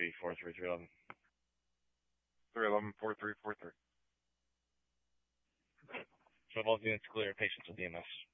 311. 311-4343. So both units clear, patients with EMS.